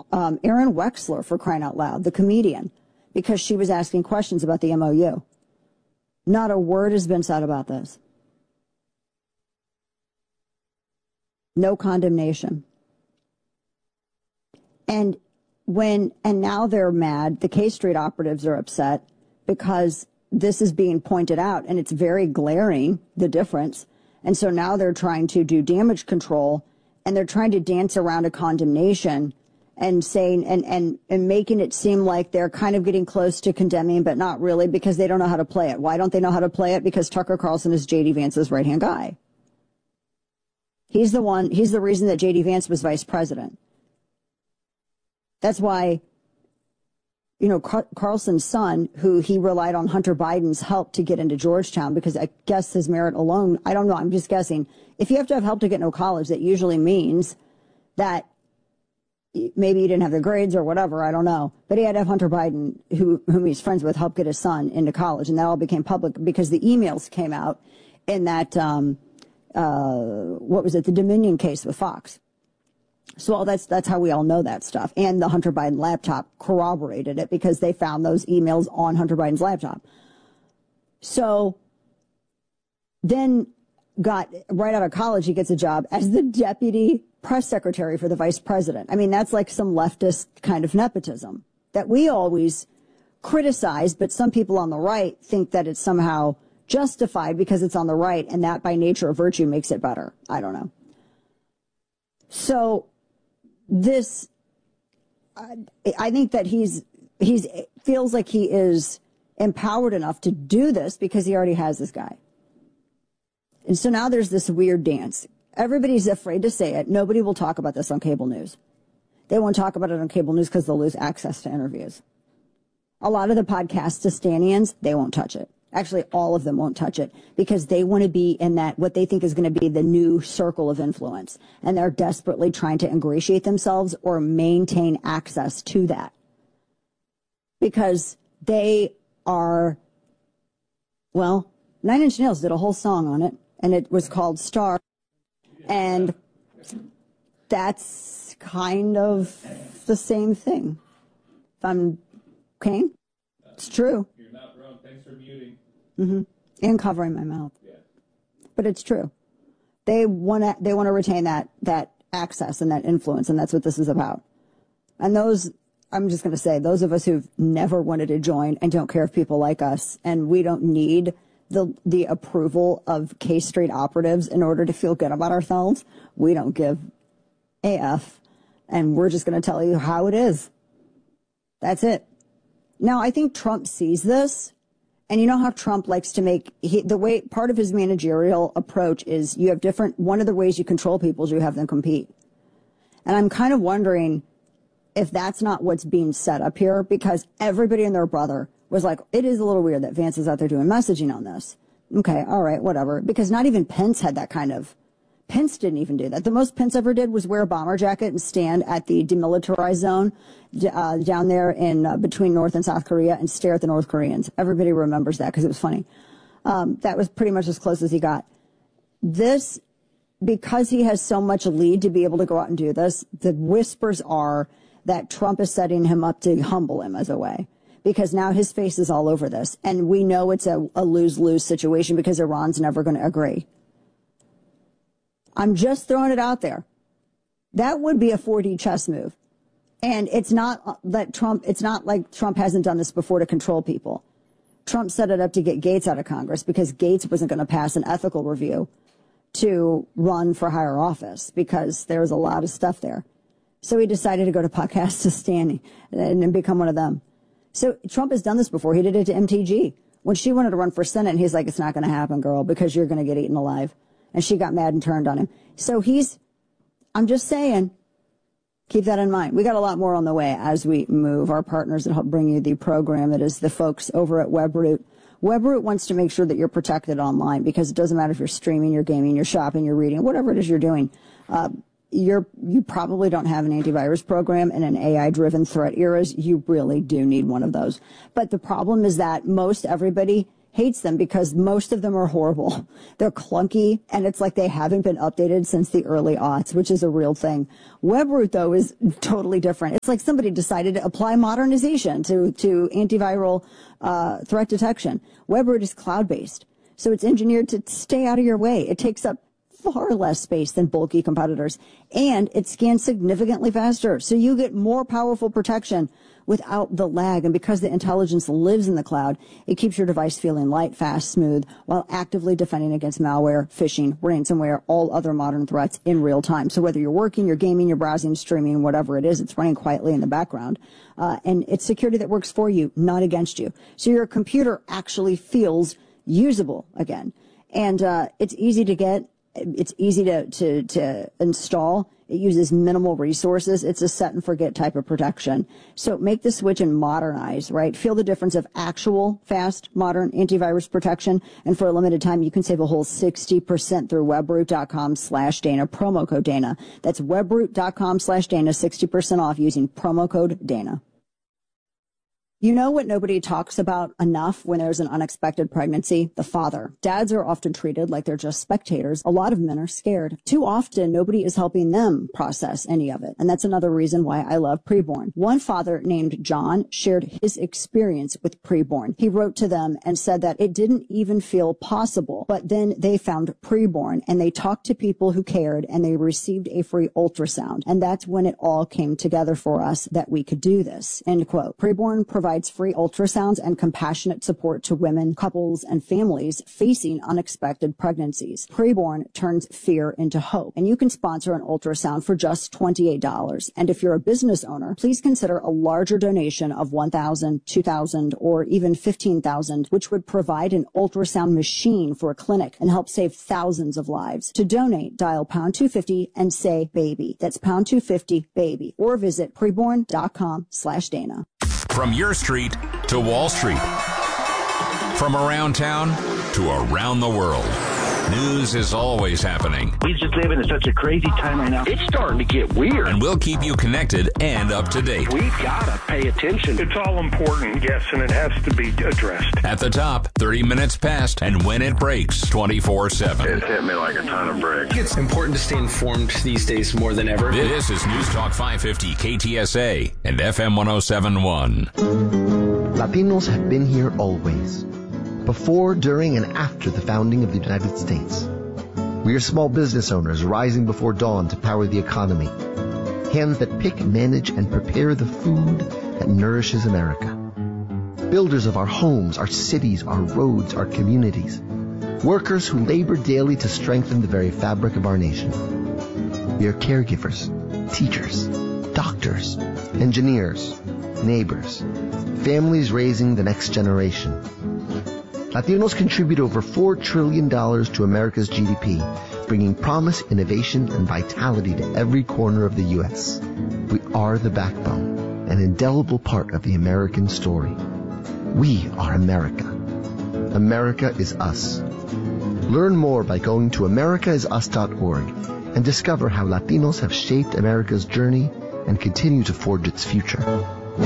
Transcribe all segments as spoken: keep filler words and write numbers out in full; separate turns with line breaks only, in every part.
um, Aaron Wexler, for crying out loud, the comedian, because she was asking questions about the M O U. Not a word has been said about this. No condemnation. And when, and now they're mad, the K Street operatives are upset because this is being pointed out and it's very glaring, the difference. And so now they're trying to do damage control and they're trying to dance around a condemnation and saying, and, and, and making it seem like they're kind of getting close to condemning, but not really, because they don't know how to play it. Why don't they know how to play it? Because Tucker Carlson is J D Vance's right-hand guy. He's the one, he's the reason that J D Vance was vice president. That's why, you know, Car- Carlson's son, who he relied on Hunter Biden's help to get into Georgetown, because I guess his merit alone, I don't know, I'm just guessing. If you have to have help to get into college, that usually means that maybe he didn't have the grades or whatever, I don't know. But he had to have Hunter Biden, who, whom he's friends with, help get his son into college. And that all became public because the emails came out in that, um, uh, what was it, the Dominion case with Fox. So all that's, that's how we all know that stuff. And the Hunter Biden laptop corroborated it because they found those emails on Hunter Biden's laptop. So then got right out of college, he gets a job as the deputy press secretary for the vice president. I mean, that's like some leftist kind of nepotism that we always criticize, but some people on the right think that it's somehow justified because it's on the right, and that by nature of virtue makes it better. I don't know. So this, I, I think that he's, he's feels like he is empowered enough to do this because he already has this guy. And so now there's this weird dance. Everybody's afraid to say it. Nobody will talk about this on cable news. They won't talk about it on cable news because they'll lose access to interviews. A lot of the podcastistanians, they won't touch it. Actually, all of them won't touch it because they want to be in that, what they think is going to be the new circle of influence. And they're desperately trying to ingratiate themselves or maintain access to that. Because they are, well, Nine Inch Nails did a whole song on it, and it was called Star. And that's kind of the same thing. If I'm okay, it's true.
You're not wrong. Thanks for muting.
Mm-hmm. And covering my mouth.
Yeah.
But it's true. They want to they want to retain that that access and that influence, and that's what this is about. And those, I'm just going to say, those of us who've never wanted to join and don't care if people like us, and we don't need the the approval of K Street operatives in order to feel good about ourselves. We don't give A F, and we're just going to tell you how it is. That's it. Now, I think Trump sees this, and you know how Trump likes to make, he, the way, part of his managerial approach is you have different, one of the ways you control people is you have them compete. And I'm kind of wondering if that's not what's being set up here, because everybody and their brother was like, it is a little weird that Vance is out there doing messaging on this. Okay, all right, whatever. Because not even Pence had that kind of, Pence didn't even do that. The most Pence ever did was wear a bomber jacket and stand at the demilitarized zone uh, down there in uh, between North and South Korea and stare at the North Koreans. Everybody remembers that because it was funny. Um, that was pretty much as close as he got. This, because he has so much lead to be able to go out and do this, the whispers are that Trump is setting him up to humble him as a way. Because now his face is all over this. And we know it's a, a lose-lose situation because Iran's never going to agree. I'm just throwing it out there. That would be a four D chess move. And it's not that Trump, it's not like Trump hasn't done this before to control people. Trump set it up to get Gates out of Congress because Gates wasn't going to pass an ethical review to run for higher office because there was a lot of stuff there. So he decided to go to Podcastistani and become one of them. So Trump has done this before. He did it to M T G. When she wanted to run for Senate, he's like, it's not going to happen, girl, because you're going to get eaten alive. And she got mad and turned on him. So he's, I'm just saying, keep that in mind. We got a lot more on the way as we move. Our partners that help bring you the program, it is the folks over at WebRoot. WebRoot wants to make sure that you're protected online because it doesn't matter if you're streaming, you're gaming, you're shopping, you're reading, whatever it is you're doing. Uh, you're, you probably don't have an antivirus program in an A I-driven threat eras. You really do need one of those. But the problem is that most everybody hates them because most of them are horrible. They're clunky, and it's like they haven't been updated since the early aughts, which is a real thing. WebRoot, though, is totally different. It's like somebody decided to apply modernization to, to antiviral uh, threat detection. WebRoot is cloud-based, so it's engineered to stay out of your way. It takes up far less space than bulky competitors, and it scans significantly faster, so you get more powerful protection without the lag. And because the intelligence lives in the cloud, it keeps your device feeling light, fast, smooth, while actively defending against malware, phishing, ransomware, all other modern threats in real time. So whether you're working, you're gaming, you're browsing, streaming, whatever it is, it's running quietly in the background. Uh, and it's security that works for you, not against you. So your computer actually feels usable again. And uh, it's easy to get. It's easy to, to, to install. It uses minimal resources. It's a set and forget type of protection. So make the switch and modernize, right? Feel the difference of actual fast, modern antivirus protection. And for a limited time, you can save a whole sixty percent through webroot.com slash Dana, promo code Dana. That's webroot.com slash Dana, sixty percent off using promo code Dana. You know what nobody talks about enough when there's an unexpected pregnancy? The father. Dads are often treated like they're just spectators. A lot of men are scared. Too often, nobody is helping them process any of it. And that's another reason why I love Preborn. One father named John shared his experience with Preborn. He wrote to them and said that it didn't even feel possible. But then they found Preborn, and they talked to people who cared, and they received a free ultrasound. And that's when it all came together for us that we could do this. End quote. Preborn provides provides free ultrasounds and compassionate support to women, couples, and families facing unexpected pregnancies. Preborn turns fear into hope, and you can sponsor an ultrasound for just twenty-eight dollars. And if you're a business owner, please consider a larger donation of one thousand dollars, two thousand dollars, or even fifteen thousand dollars, which would provide an ultrasound machine for a clinic and help save thousands of lives. To donate, dial pound two fifty and say baby. That's pound two fifty baby, or visit preborn.com slash Dana.
From your street to Wall Street. From around town to around the world. News is always happening.
We just live in such a crazy time right now. It's starting to get weird.
And we'll keep you connected and up to date.
We've got to pay attention.
It's all important, yes, and it has to be addressed.
At the top, thirty minutes past, and when it breaks, twenty-four seven.
It hit me like a ton of bricks.
It's important to stay informed these days more than ever.
This is News Talk five fifty K T S A and F M one oh seven point one.
Latinos have been here always. Before, during, and after the founding of the United States. We are small business owners rising before dawn to power the economy. Hands that pick, manage, and prepare the food that nourishes America. Builders of our homes, our cities, our roads, our communities. Workers who labor daily to strengthen the very fabric of our nation. We are caregivers, teachers, doctors, engineers, neighbors, families raising the next generation. Latinos contribute over four trillion dollars to America's G D P, bringing promise, innovation, and vitality to every corner of the U S. We are the backbone, an indelible part of the American story. We are America. America is us. Learn more by going to america is us dot org and discover how Latinos have shaped America's journey and continue to forge its future.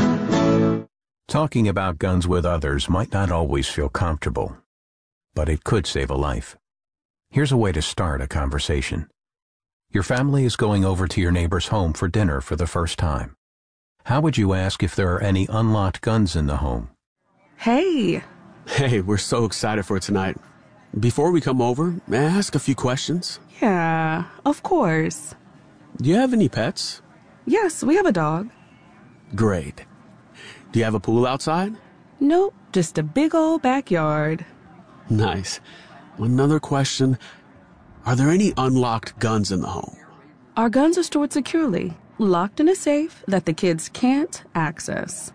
Talking about guns with others might not always feel comfortable, but it could save a life. Here's a way to start a conversation. Your family is going over to your neighbor's home for dinner for the first time. How would you ask if there are any unlocked guns in the home?
Hey!
Hey, we're so excited for tonight. Before we come over, may I ask a few questions?
Yeah, of course.
Do you have any pets?
Yes, we have a dog.
Great. Do you have a pool outside?
Nope, just a big old backyard.
Nice. Another question. Are there any unlocked guns in the home?
Our guns are stored securely, locked in a safe that the kids can't access.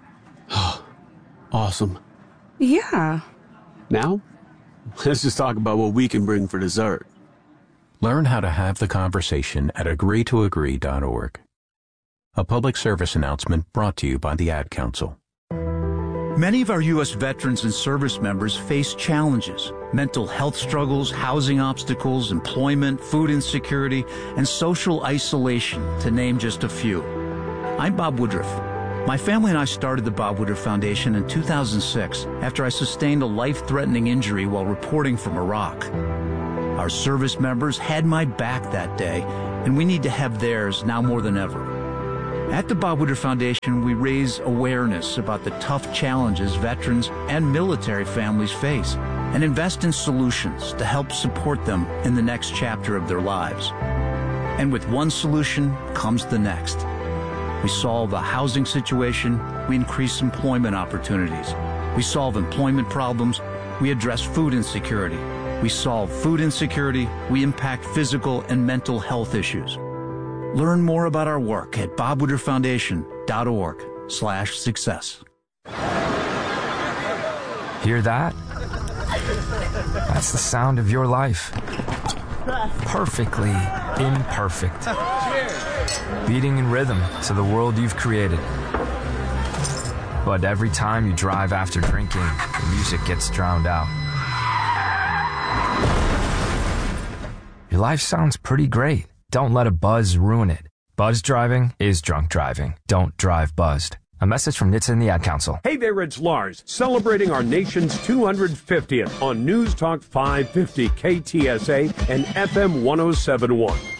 Awesome.
Yeah.
Now, let's just talk about what we can bring for dessert.
Learn how to have the conversation at agree to agree dot org. A public service announcement brought to you by the Ad Council.
Many of our U S veterans and service members face challenges, mental health struggles, housing obstacles, employment, food insecurity, and social isolation, to name just a few. I'm Bob Woodruff. My family and I started the Bob Woodruff Foundation in two thousand six after I sustained a life-threatening injury while reporting from Iraq. Our service members had my back that day, and we need to have theirs now more than ever. At the Bob Woodruff Foundation, we raise awareness about the tough challenges veterans and military families face and invest in solutions to help support them in the next chapter of their lives. And with one solution comes the next. We solve a housing situation, we increase employment opportunities. We solve employment problems, we address food insecurity. We solve food insecurity, we impact physical and mental health issues. Learn more about our work at bob woodruff foundation dot org slash success.
Hear that? That's the sound of your life. Perfectly imperfect. Beating in rhythm to the world you've created. But every time you drive after drinking, the music gets drowned out. Your life sounds pretty great. Don't let a buzz ruin it. Buzz driving is drunk driving. Don't drive buzzed. A message from N H T S A and the Ad Council.
Hey there, it's Lars, celebrating our nation's two hundred fiftieth on News Talk five fifty K T S A and F M one oh seven point one.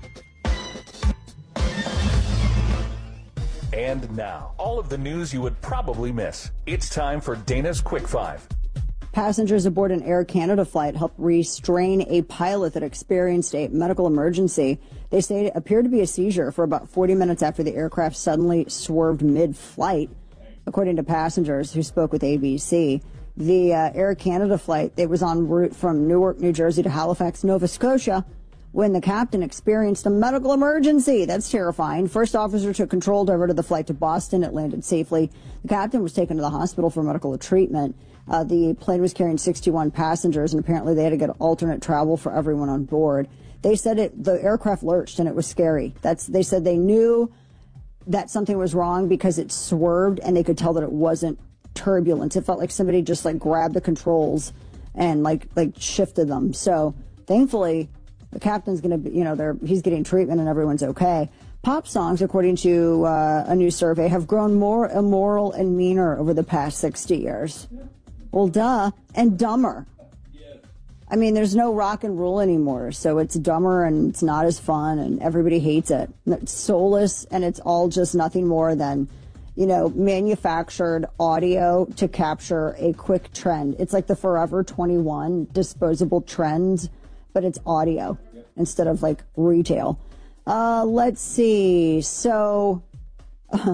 And now, all of the news you would probably miss. It's time for Dana's Quick Five.
Passengers aboard an Air Canada flight helped restrain a pilot that experienced a medical emergency. They say it appeared to be a seizure for about forty minutes after the aircraft suddenly swerved mid-flight. According to passengers who spoke with A B C, the uh, Air Canada flight, it was en route from Newark, New Jersey to Halifax, Nova Scotia, when the captain experienced a medical emergency. That's terrifying. First officer took control, diverted the flight to Boston. It landed safely. The captain was taken to the hospital for medical treatment. Uh, the plane was carrying sixty-one passengers, and apparently they had to get alternate travel for everyone on board. They said it, the aircraft lurched, and it was scary. That's, they said they knew that something was wrong because it swerved, and they could tell that it wasn't turbulence. It felt like somebody just like grabbed the controls and like like shifted them. So thankfully, the captain's going to be, you know, they're, he's getting treatment and everyone's okay. Pop songs, according to uh, a new survey, have grown more immoral and meaner over the past sixty years. Well, duh, and dumber. I mean, there's no rock and roll anymore, so it's dumber and it's not as fun and everybody hates it. It's soulless and it's all just nothing more than, you know, manufactured audio to capture a quick trend. It's like the Forever twenty-one disposable trends, but it's audio instead of like retail. Uh, let's see. So, uh,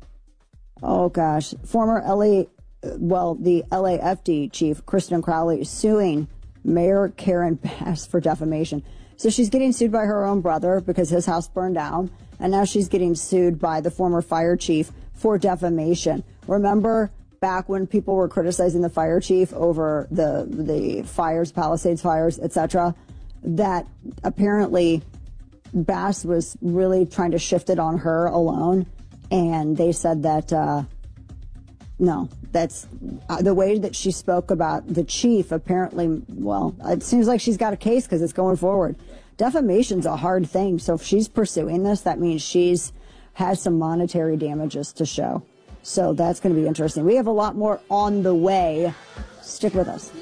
oh gosh, former L A, well, the L A F D chief, Kristen Crowley, is suing Mayor Karen Bass for defamation. So she's getting sued by her own brother because his house burned down, and now she's getting sued by the former fire chief for defamation. Remember back when people were criticizing the fire chief over the the fires, Palisades fires, et cetera, that apparently Bass was really trying to shift it on her alone, and they said that uh, no, that's uh, the way that she spoke about the chief. Apparently, well, it seems like she's got a case because it's going forward. Defamation's a hard thing, so if she's pursuing this, that means she's has some monetary damages to show. So that's going to be interesting. We have a lot more on the way. Stick with us.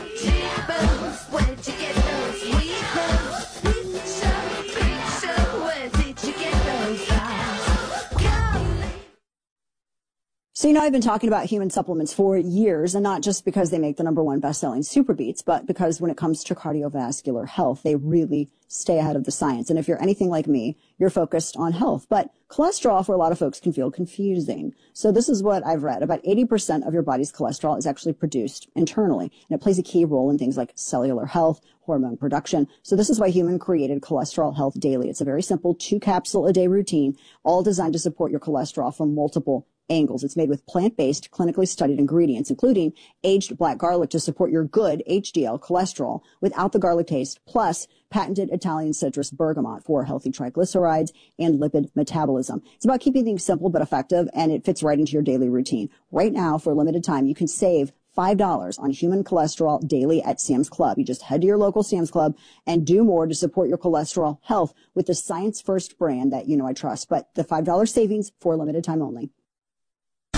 So, you know, I've been talking about human supplements for years, and not just because they make the number one best-selling Super Beats, but because when it comes to cardiovascular health, they really stay ahead of the science. And if you're anything like me, you're focused on health. But cholesterol, for a lot of folks, can feel confusing. So this is what I've read. About eighty percent of your body's cholesterol is actually produced internally, and it plays a key role in things like cellular health, hormone production. So this is why Human created Cholesterol Health Daily. It's a very simple two-capsule-a-day routine, all designed to support your cholesterol from multiple angles. It's made with plant-based, clinically studied ingredients, including aged black garlic to support your good H D L cholesterol without the garlic taste, plus patented Italian citrus bergamot for healthy triglycerides and lipid metabolism. It's about keeping things simple but effective, and it fits right into your daily routine. Right now, for a limited time, you can save five dollars on Human Cholesterol Daily at Sam's Club. You just head to your local Sam's Club and do more to support your cholesterol health with the Science First brand that you know I trust. But the five dollars savings for a limited time only.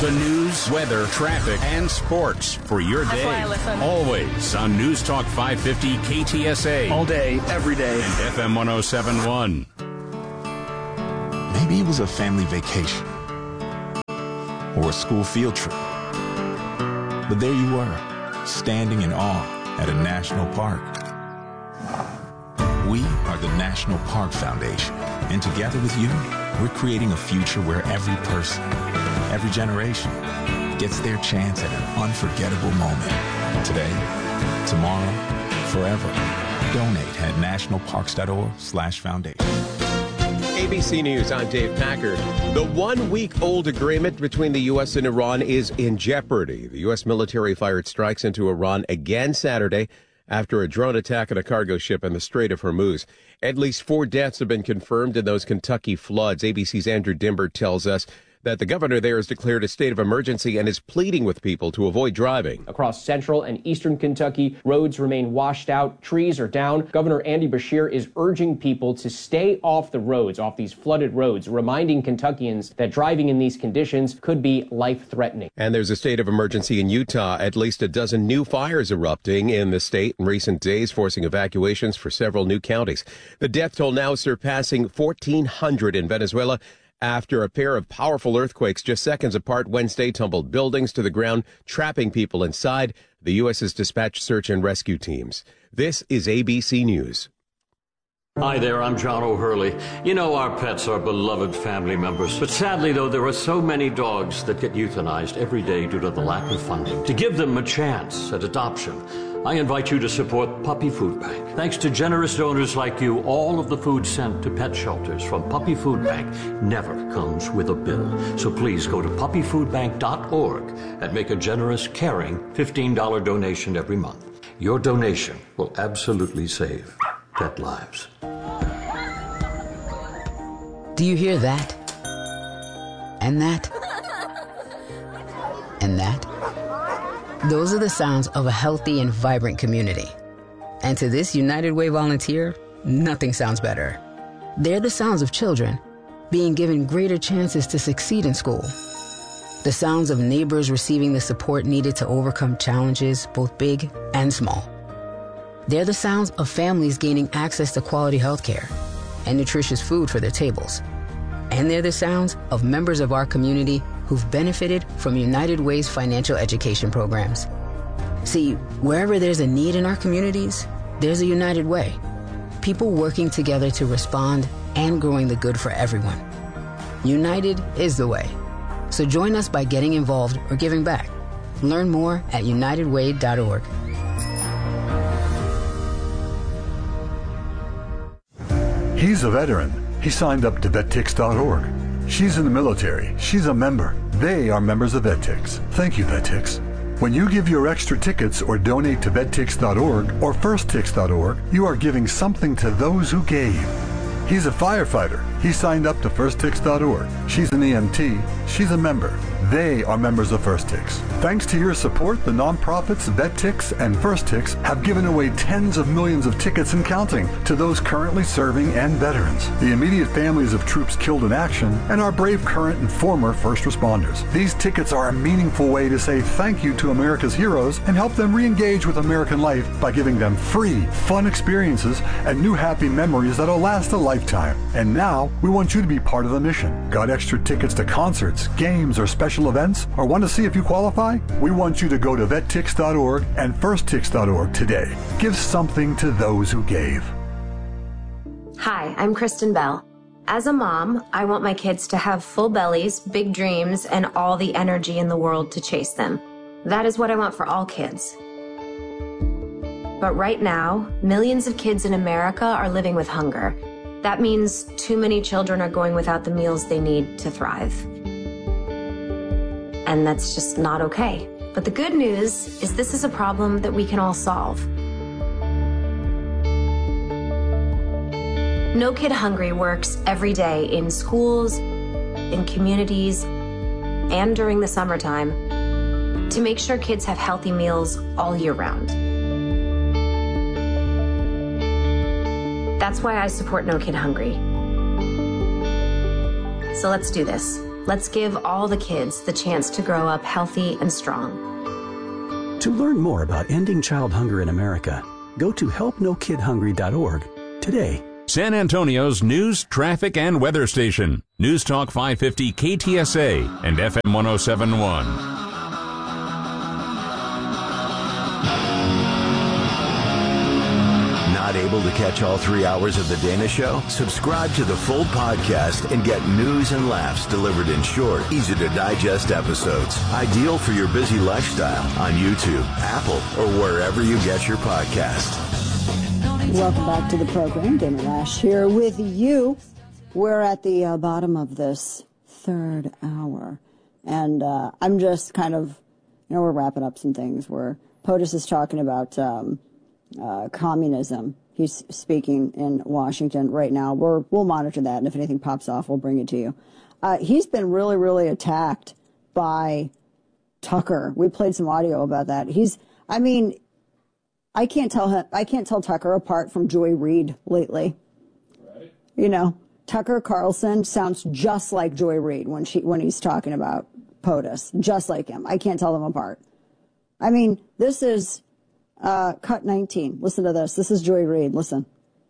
The news, weather, traffic, and sports for your
That's
day.
why I listen.
Always on News Talk five fifty K T S A.
All day, every day.
And F M one oh seven point one.
Maybe it was a family vacation or a school field trip. But there you were, standing in awe at a national park. We are the National Park Foundation, and together with you, we're creating a future where every person, every generation, gets their chance at an unforgettable moment. Today, tomorrow, forever. Donate at nationalparks.org slash foundation.
A B C News, I'm Dave Packard. The one-week-old agreement between the U S and Iran is in jeopardy. The U S military fired strikes into Iran again Saturday after a drone attack on a cargo ship in the Strait of Hormuz. At least four deaths have been confirmed in those Kentucky floods. A B C's Andrew Dimber tells us that the governor there has declared a state of emergency and is pleading with people to avoid driving.
Across central and eastern Kentucky, roads remain washed out, trees are down. Governor Andy Beshear is urging people to stay off the roads, off these flooded roads, reminding Kentuckians that driving in these conditions could be life-threatening.
And there's a state of emergency in Utah. At least a dozen new fires erupting in the state in recent days, forcing evacuations for several new counties. The death toll now surpassing fourteen hundred in Venezuela, after a pair of powerful earthquakes just seconds apart Wednesday tumbled buildings to the ground, trapping people inside. The U S has dispatched search and rescue teams. This is A B C News.
Hi there, I'm John O'Hurley. You know, our pets are beloved family members. But sadly, though, there are so many dogs that get euthanized every day due to the lack of funding. To give them a chance at adoption, I invite you to support Puppy Food Bank. Thanks to generous donors like you, all of the food sent to pet shelters from Puppy Food Bank never comes with a bill. So please go to puppy food bank dot org and make a generous, caring fifteen dollars donation every month. Your donation will absolutely save pet lives.
Do you hear that? And that? And that? Those are the sounds of a healthy and vibrant community. And to this United Way volunteer, nothing sounds better. They're the sounds of children being given greater chances to succeed in school. The sounds of neighbors receiving the support needed to overcome challenges, both big and small. They're the sounds of families gaining access to quality health care and nutritious food for their tables. And they're the sounds of members of our community who've benefited from United Way's financial education programs. See, wherever there's a need in our communities, there's a United Way. People working together to respond and growing the good for everyone. United is the way. So join us by getting involved or giving back. Learn more at united way dot org.
He's a veteran. He signed up to vet tix dot org. She's in the military. She's a member. They are members of VetTix. Thank you, VetTix. When you give your extra tickets or donate to vet tix dot org or first tix dot org, you are giving something to those who gave. He's a firefighter. He signed up to first tix dot org. She's an E M T. She's a member. They are members of FirstTix. Thanks to your support, the nonprofits VetTix and FirstTix have given away tens of millions of tickets and counting to those currently serving and veterans, the immediate families of troops killed in action, and our brave current and former first responders. These tickets are a meaningful way to say thank you to America's heroes and help them re-engage with American life by giving them free, fun experiences and new happy memories that'll last a lifetime. And now, we want you to be part of the mission. Got extra tickets to concerts, games, or special events, or want to see if you qualify? We want you to go to vet tix dot org and first tix dot org today. Give something to those who gave.
Hi, I'm Kristen Bell. As a mom, I want my kids to have full bellies, big dreams, and all the energy in the world to chase them. That is what I want for all kids. But right now, millions of kids in America are living with hunger. That means too many children are going without the meals they need to thrive. And that's just not okay. But the good news is this is a problem that we can all solve. No Kid Hungry works every day in schools, in communities, and during the summertime to make sure kids have healthy meals all year round. That's why I support No Kid Hungry. So let's do this. Let's give all the kids the chance to grow up healthy and strong.
To learn more about ending child hunger in America, go to help no kid hungry dot org today.
San Antonio's news, traffic, and weather station. News Talk five fifty K T S A and F M one oh seven point one.
Not able to catch all three hours of The Dana Show? Subscribe to the full podcast and get news and laughs delivered in short, easy-to-digest episodes. Ideal for your busy lifestyle on YouTube, Apple, or wherever you get your podcast.
Welcome back to the program. Dana Loesch here with you. We're at the uh, bottom of this third hour. And uh, I'm just kind of, you know, we're wrapping up some things where POTUS is talking about um, uh, communism. He's speaking in Washington right now. We're, we'll monitor that, and if anything pops off, we'll bring it to you. Uh, he's been really, really attacked by Tucker. We played some audio about that. He's, I mean, I can't tell him, I can't tell Tucker apart from Joy Reid lately. Right. You know, Tucker Carlson sounds just like Joy Reid when she, when he's talking about POTUS, just like him. I can't tell them apart. I mean, this is, Uh, cut nineteen. Listen to this. This is Joy Reid. Listen.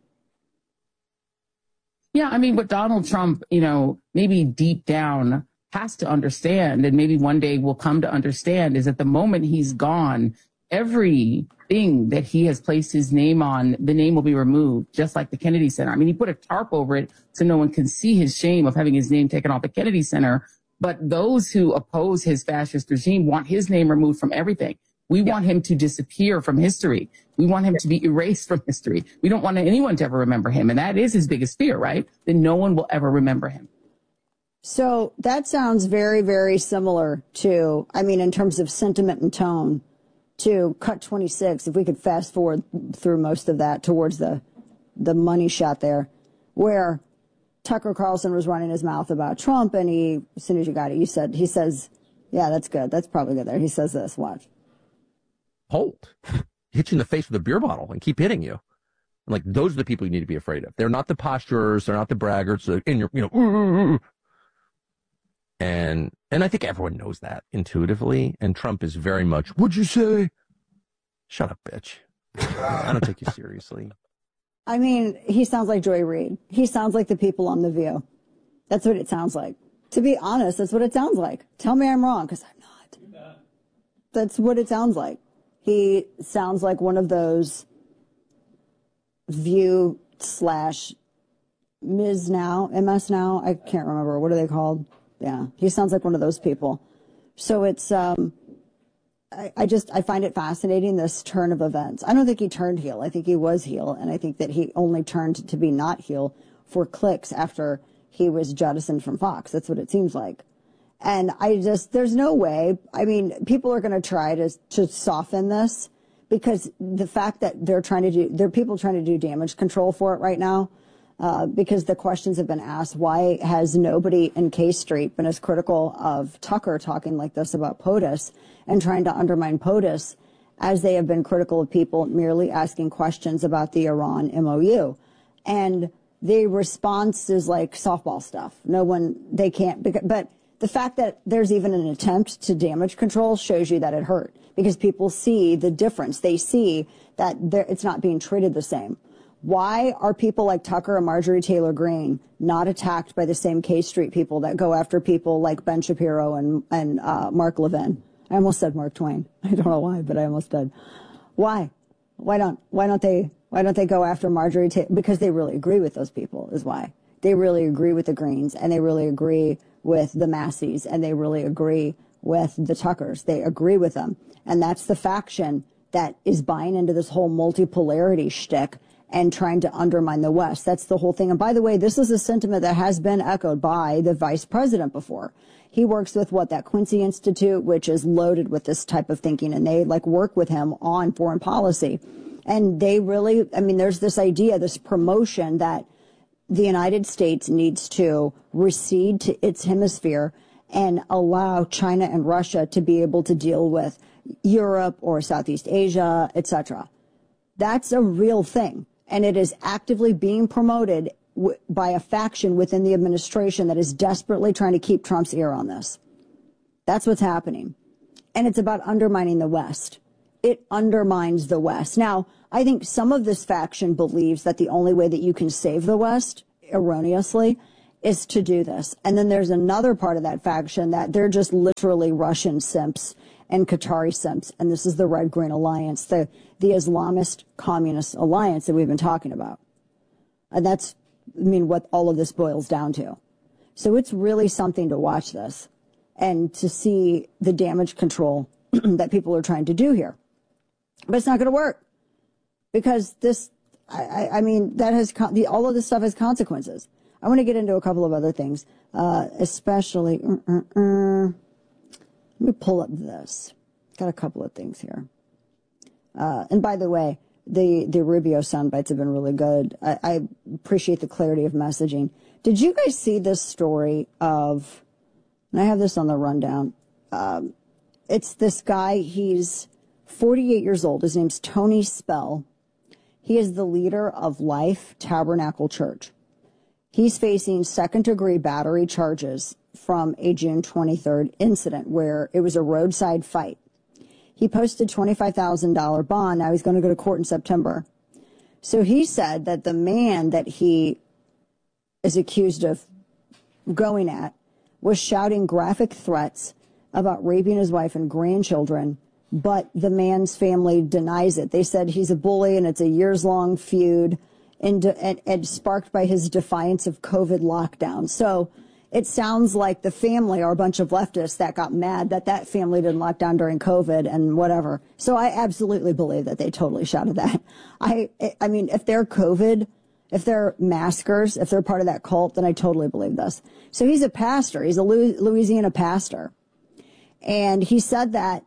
Yeah, I mean, what Donald Trump, you know, maybe deep down has to understand, and maybe one day will come to understand, is that the moment he's gone, everything that he has placed his name on, the name will be removed, just like the Kennedy Center. I mean, he put a tarp over it so no one can see his shame of having his name taken off the Kennedy Center. But those who oppose his fascist regime want his name removed from everything. We yeah. want him to disappear from history. We want him to be erased from history. We don't want anyone to ever remember him. And that is his biggest fear, right? That no one will ever remember him.
So that sounds very, very similar to, I mean, in terms of sentiment and tone, to cut twenty-six, if we could fast forward through most of that towards the, the money shot there, where Tucker Carlson was running his mouth about Trump, and he, as soon as you got it, you said, he says, yeah, that's good. That's probably good there. He says this, watch.
Hold, hit you in the face with a beer bottle and keep hitting you. Like, those are the people you need to be afraid of. They're not the posturers. They're not the braggarts. They're in your, you know, and, and I think everyone knows that intuitively. And Trump is very much, what'd you say? Shut up, bitch. I don't take you seriously.
I mean, he sounds like Joy Reid. He sounds like the people on The View. That's what it sounds like. To be honest, that's what it sounds like. Tell me I'm wrong, because I'm not. That's what it sounds like. He sounds like one of those View slash Miz Now, M S Now. I can't remember. What are they called? Yeah. He sounds like one of those people. So it's, um, I, I just, I find it fascinating, this turn of events. I don't think he turned heel. I think he was heel. And I think that he only turned to be not heel for clicks after he was jettisoned from Fox. That's what it seems like. And I just, there's no way. I mean, people are going to try to to soften this, because the fact that they're trying to do, there are people trying to do damage control for it right now, uh, because the questions have been asked, why has nobody in K Street been as critical of Tucker talking like this about POTUS and trying to undermine POTUS as they have been critical of people merely asking questions about the Iran M O U? And the response is like softball stuff. No one, they can't, but the fact that there's even an attempt to damage control shows you that it hurt, because people see the difference. They see that it's not being treated the same. Why are people like Tucker and Marjorie Taylor Greene not attacked by the same K Street people that go after people like Ben Shapiro and, and uh, Mark Levin? I almost said Mark Twain. I don't know why, but I almost did. Why? Why don't, why don't they, why don't they go after Marjorie Taylor? Because they really agree with those people is why. They really agree with the Greens, and they really agree with the Masseys, and they really agree with the Tuckers. They agree with them. And that's the faction that is buying into this whole multipolarity shtick and trying to undermine the West. That's the whole thing. And by the way, this is a sentiment that has been echoed by the vice president before. He works with what, that Quincy Institute, which is loaded with this type of thinking, and they like work with him on foreign policy. And they really, I mean, there's this idea, this promotion that the United States needs to recede to its hemisphere and allow China and Russia to be able to deal with Europe or Southeast Asia, et cetera. That's a real thing. And it is actively being promoted w- by a faction within the administration that is desperately trying to keep Trump's ear on this. That's what's happening. And it's about undermining the West. It undermines the West. Now, I think some of this faction believes that the only way that you can save the West, erroneously, is to do this. And then there's another part of that faction that they're just literally Russian simps and Qatari simps. And this is the Red Green Alliance, the, the Islamist Communist Alliance that we've been talking about. And that's, I mean, what all of this boils down to. So it's really something to watch this and to see the damage control that people are trying to do here. But it's not going to work because this, I, I mean, that has, con- the, all of this stuff has consequences. I want to get into a couple of other things, uh, especially, uh, uh, uh, let me pull up this. Got a couple of things here. Uh, and by the way, the, the Rubio sound bites have been really good. I, I appreciate the clarity of messaging. Did you guys see this story of, and I have this on the rundown, um, it's this guy, he's forty-eight years old. His name's Tony Spell. He is the leader of Life Tabernacle Church. He's facing second-degree battery charges from a June twenty-third incident where it was a roadside fight. He posted twenty-five thousand dollars bond. Now he's going to go to court in September. So he said that the man that he is accused of going at was shouting graphic threats about raping his wife and grandchildren, but the man's family denies it. They said he's a bully and it's a years-long feud. And, and, and sparked by his defiance of COVID lockdown. So it sounds like the family are a bunch of leftists that got mad that that family didn't lock down during COVID and whatever. So I absolutely believe that they totally shouted that. I, I mean, if they're COVID, if they're maskers, if they're part of that cult, then I totally believe this. So he's a pastor. He's a Louisiana pastor. And he said that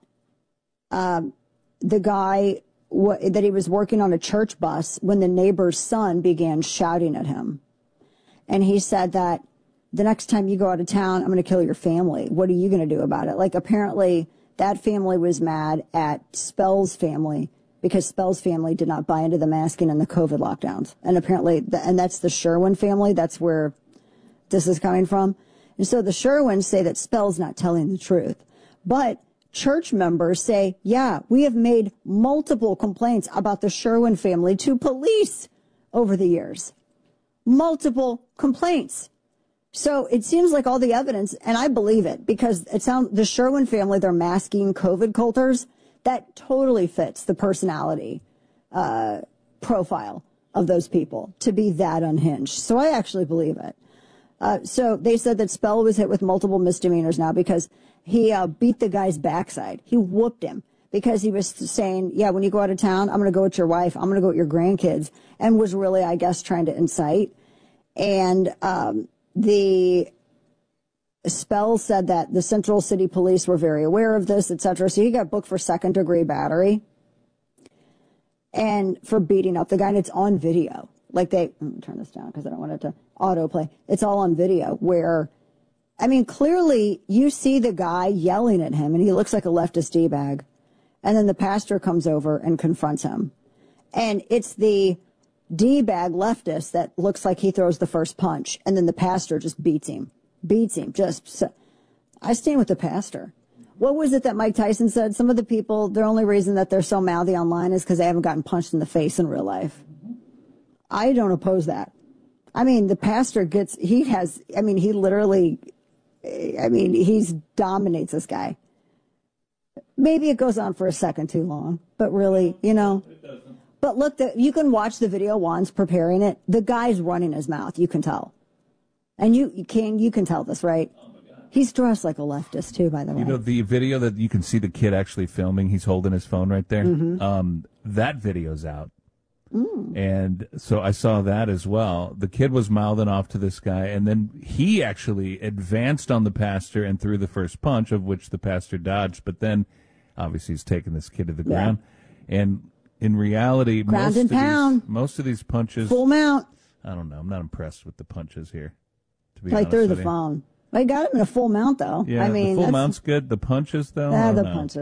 um, the guy... What, that he was working on a church bus when the neighbor's son began shouting at him. And he said that the next time you go out of town, I'm going to kill your family. What are you going to do about it? Like, apparently that family was mad at Spell's family because Spell's family did not buy into the masking and the COVID lockdowns. And apparently, the, and that's the Sherwin family. That's where this is coming from. And so the Sherwins say that Spell's not telling the truth. But church members say, yeah, we have made multiple complaints about the Sherwin family to police over the years. Multiple complaints. So it seems like all the evidence, and I believe it, because it sounds, the Sherwin family, they're masking COVID culters. That totally fits the personality uh, profile of those people to be that unhinged. So I actually believe it. Uh, so they said that Spell was hit with multiple misdemeanors now because he uh, beat the guy's backside. He whooped him because he was saying, yeah, when you go out of town, I'm going to go with your wife. I'm going to go with your grandkids, and was really, I guess, trying to incite. And um, the Spell said that the Central City Police were very aware of this, et cetera. So he got booked for second-degree battery and for beating up the guy, and it's on video. Like they, let me turn this down because I don't want it to autoplay. It's all on video where, I mean, clearly you see the guy yelling at him and he looks like a leftist D-bag. And then the pastor comes over and confronts him. And it's the D-bag leftist that looks like he throws the first punch. And then the pastor just beats him, beats him. Just, so, I stand with the pastor. What was it that Mike Tyson said? Some of the people, the only reason that they're so mouthy online is because they haven't gotten punched in the face in real life. I don't oppose that. I mean, the pastor gets, he has, I mean, he literally, I mean, he's dominates this guy. Maybe it goes on for a second too long, but really, you know. It doesn't. But look, the, you can watch the video. Juan's preparing it. The guy's running his mouth. You can tell. And you, you can, you can tell this, right? Oh my God. He's dressed like a leftist too, by the way.
You know, the video that you can see the kid actually filming, he's holding his phone right there. Mm-hmm. Um, that video's out. Mm. And so I saw that as well. The kid was mouthing off to this guy, and then he actually advanced on the pastor and threw the first punch, of which the pastor dodged. But then, obviously, he's taking this kid to the yeah. ground. And in reality,
ground
most
and
of,
pound.
These, most of these punches...
Full mount.
I don't know. I'm not impressed with the punches here, to be
like
honest
through
with
the
you.
phone. They got him in a full mount, though.
Yeah,
I mean,
the full
that's,
mount's good. The punches, though?
Ah, the
know.
punches.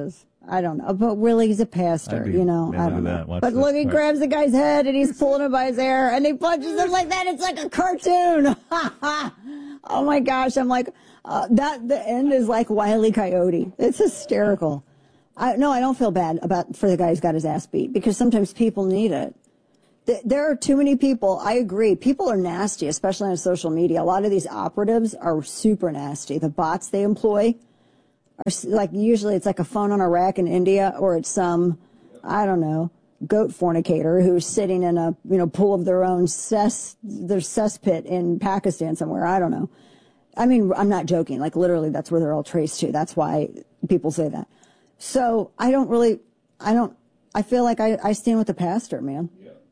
I don't know. But really, he's a pastor, you know. I don't know. But
this.
look, he
Right.
grabs the guy's head and he's pulling him by his hair and he punches him like that. It's like a cartoon. Oh my gosh. I'm like, uh, that, the end is like Wile E. Coyote. It's hysterical. I, no, I don't feel bad about, for the guy who's got his ass beat because sometimes people need it. Th- There are too many people. I agree. People are nasty, especially on social media. A lot of these operatives are super nasty. The bots they employ are s- like, usually it's like a phone on a rack in India, or it's some, I don't know, goat fornicator who's sitting in a, you know, pool of their own cess, their cesspit in Pakistan somewhere. I don't know. I mean, I'm not joking. Like, literally, that's where they're all traced to. That's why people say that. So I don't really, I don't, I feel like I, I stand with the pastor, man.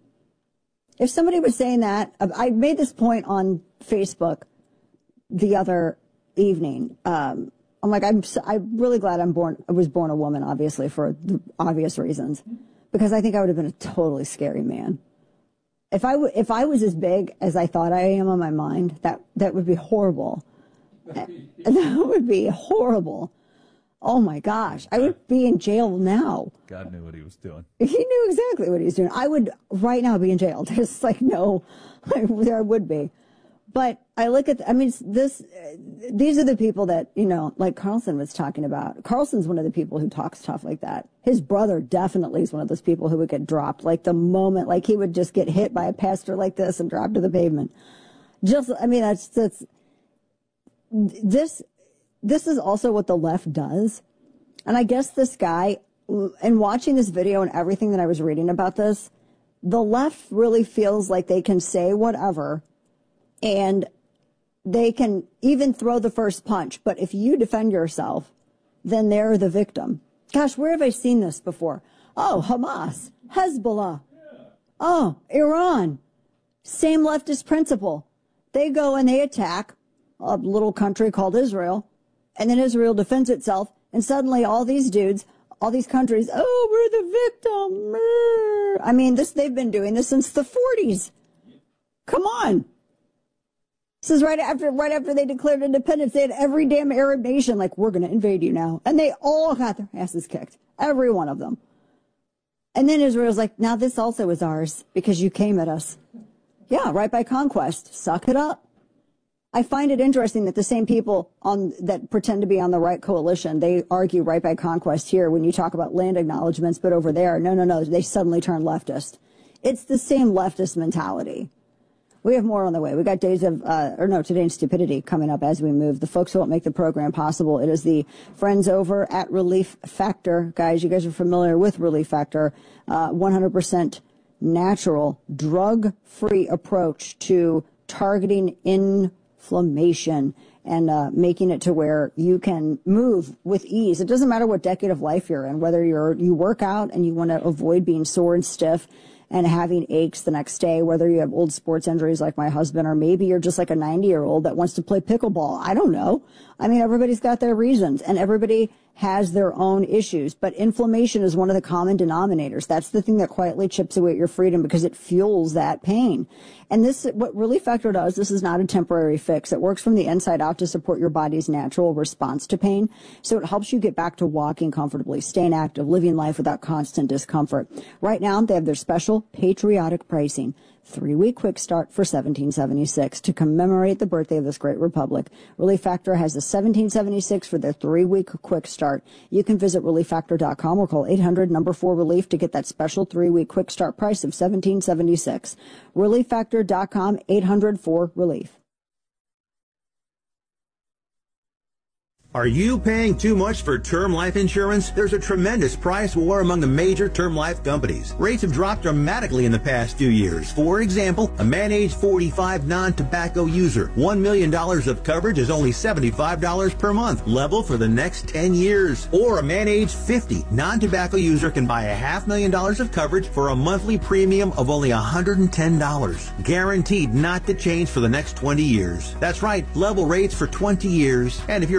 If somebody was saying that, I made this point on Facebook the other evening. Um, I'm like, I'm, so, I'm really glad I'm born, I was born a woman, obviously, for the obvious reasons, because I think I would have been a totally scary man. If I, w- if I was as big as I thought I am on my mind, that, that would be horrible. That would be horrible. Oh my gosh, I would be in jail now.
God knew what he was doing.
He knew exactly what he was doing. I would right now be in jail. There's like no, there would be. But I look at, I mean, this, these are the people that, you know, like Carlson was talking about. Carlson's one of the people who talks tough like that. His brother definitely is one of those people who would get dropped. Like the moment, like he would just get hit by a pastor like this and drop to the pavement. Just, I mean, that's, that's, this, this is also what the left does. And I guess this guy, and watching this video and everything that I was reading about this, the left really feels like they can say whatever and they can even throw the first punch. But if you defend yourself, then they're the victim. Gosh, where have I seen this before? Oh, Hamas, Hezbollah. Oh, Iran. Same leftist principle. They go and they attack a little country called Israel, and then Israel defends itself, and suddenly all these dudes, all these countries, oh, we're the victim. I mean, this they've been doing this since the forties. Come on. This is right after right after they declared independence. They had every damn Arab nation like, we're going to invade you now. And they all got their asses kicked. Every one of them. And then Israel's like, now this also is ours because you came at us. Yeah, right by conquest. Suck it up. I find it interesting that the same people on that pretend to be on the right coalition, they argue right by conquest here when you talk about land acknowledgments, but over there, no, no, no, they suddenly turn leftist. It's the same leftist mentality. We have more on the way. We got Days of, uh, or no, Today's Stupidity coming up as we move. The folks who won't make the program possible. It is the friends over at Relief Factor. Guys, you guys are familiar with Relief Factor. Uh, one hundred percent natural, drug-free approach to targeting inflammation and uh, making it to where you can move with ease. It doesn't matter what decade of life you're in, whether you're you work out and you want to avoid being sore and stiff and having aches the next day, whether you have old sports injuries like my husband, or maybe you're just like a ninety-year-old that wants to play pickleball. I don't know. I mean, everybody's got their reasons, and everybody has their own issues. But inflammation is one of the common denominators. That's the thing that quietly chips away at your freedom because it fuels that pain. And this, what Relief Factor does, this is not a temporary fix. It works from the inside out to support your body's natural response to pain. So it helps you get back to walking comfortably, staying active, living life without constant discomfort. Right now, they have their special patriotic pricing. Three-week quick start for seventeen seventy-six to commemorate the birthday of this great republic. Relief Factor has the seventeen seventy-six for their three-week quick start. You can visit relief factor dot com or call eight hundred number four relief to get that special three-week quick start price of seventeen seventy-six. relief factor dot com, eight hundred four relief.
Are you paying too much for term life insurance? There's a tremendous price war among the major term life companies. Rates have dropped dramatically in the past few years. For example, a man age forty-five non-tobacco user, one million dollars of coverage is only seventy-five dollars per month, level for the next ten years. Or a man age fifty non-tobacco user can buy a half million dollars of coverage for a monthly premium of only one hundred ten dollars. Guaranteed not to change for the next twenty years. That's right, level rates for twenty years. And if you're a smoker,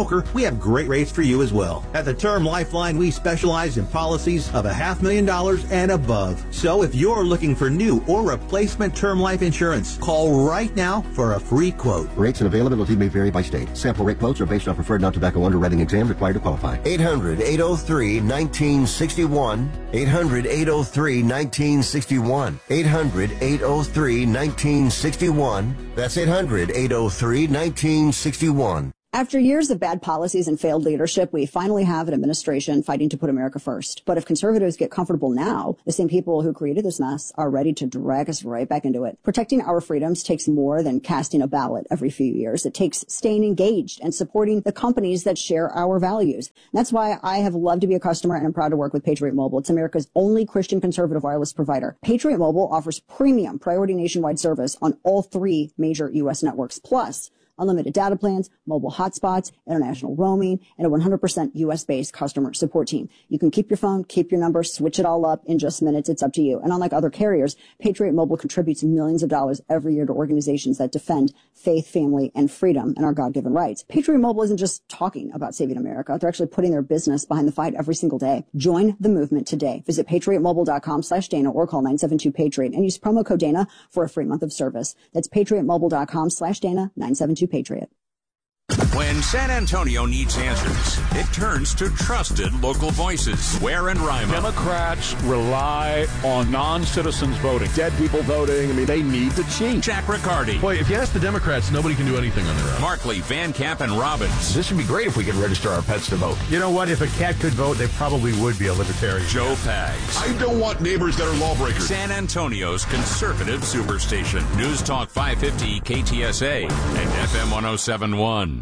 broker, we have great rates for you as well. At the Term Lifeline, we specialize in policies of a half million dollars and above. So if you're looking for new or replacement term life insurance, call right now for a free quote.
Rates and availability may vary by state. Sample rate quotes are based on preferred non-tobacco underwriting exam required to qualify.
eight hundred, eight oh three, nineteen sixty-one. eight hundred, eight oh three, nineteen sixty-one. eight hundred, eight oh three, nineteen sixty-one. That's eight hundred, eight oh three, nineteen sixty-one.
After years of bad policies and failed leadership, we finally have an administration fighting to put America first. But if conservatives get comfortable now, the same people who created this mess are ready to drag us right back into it. Protecting our freedoms takes more than casting a ballot every few years. It takes staying engaged and supporting the companies that share our values. And that's why I have loved to be a customer and I'm proud to work with Patriot Mobile. It's America's only Christian conservative wireless provider. Patriot Mobile offers premium priority nationwide service on all three major U S networks. Plus, unlimited data plans, mobile hotspots, international roaming, and a one hundred percent U S-based customer support team. You can keep your phone, keep your number, switch it all up in just minutes. It's up to you. And unlike other carriers, Patriot Mobile contributes millions of dollars every year to organizations that defend faith, family, and freedom and our God-given rights. Patriot Mobile isn't just talking about saving America. They're actually putting their business behind the fight every single day. Join the movement today. Visit patriotmobile.com slash Dana or call nine seven two Patriot and use promo code Dana for a free month of service. That's patriotmobile.com slash Dana, nine seven two Patriot.
When San Antonio needs answers, it turns to trusted local voices. Ware and Rima.
Democrats rely on non-citizens voting. Dead people voting. I mean, they need to cheat.
Jack Riccardi.
Boy, if you ask the Democrats, nobody can do anything on their own.
Markley, Van Camp, and Robbins.
This would be great if we could register our pets to vote.
You know what? If a cat could vote, they probably would be a libertarian.
Joe Pags.
I don't want neighbors that are lawbreakers.
San Antonio's conservative superstation. News Talk five fifty K T S A and F M one oh seven point one.